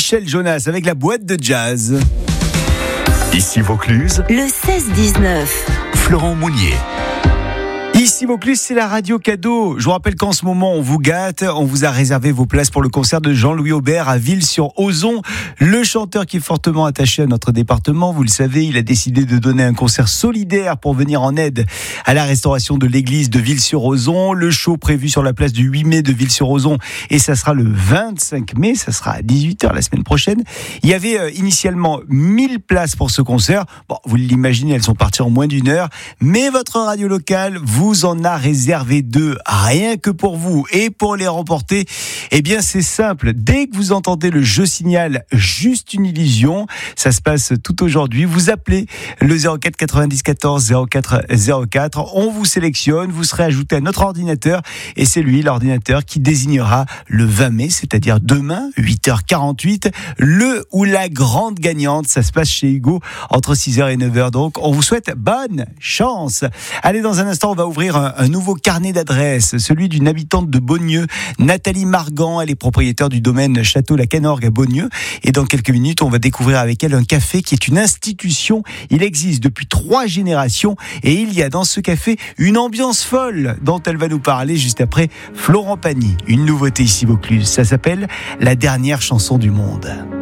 Michel Jonas avec la boîte de jazz. Ici Vaucluse, le 16-19. Florent Mounier. Ici Vaucluse, c'est la radio cadeau. Je vous rappelle qu'en ce moment, on vous gâte. On vous a réservé vos places pour le concert de Jean-Louis Aubert à Ville-sur-Ozon. Le chanteur qui est fortement attaché à notre département, vous le savez, il a décidé de donner un concert solidaire pour venir en aide à la restauration de l'église de Ville-sur-Ozon. Le show prévu sur la place du 8 mai de Ville-sur-Ozon, et ça sera le 25 mai, ça sera à 18h la semaine prochaine. Il y avait initialement 1000 places pour ce concert. Bon, vous l'imaginez, elles sont parties en moins d'une heure. Mais votre radio locale vous en a réservé 2, rien que pour vous. Et pour les remporter, eh bien c'est simple. Dès que vous entendez le Je signale juste une illusion, ça se passe tout aujourd'hui. Vous appelez le 04 90 14 04 04. On vous sélectionne, vous serez ajouté à notre ordinateur. Et c'est lui, l'ordinateur, qui désignera le 20 mai, c'est-à-dire demain, 8h48, le ou la grande gagnante. Ça se passe chez Hugo entre 6h et 9h. Donc, on vous souhaite bonne chance. Allez, dans un instant, on va ouvrir un nouveau carnet d'adresses, celui d'une habitante de Beaunieu, Nathalie Margan. Elle est propriétaire du domaine Château La Canorgue à Beaunieu. Et dans quelques minutes, on va découvrir avec elle un café qui est une institution. Il existe depuis 3 générations et il y a dans ce café une ambiance folle dont elle va nous parler juste après Florent Pagny. Une nouveauté ici Vaucluse, ça s'appelle La dernière chanson du monde.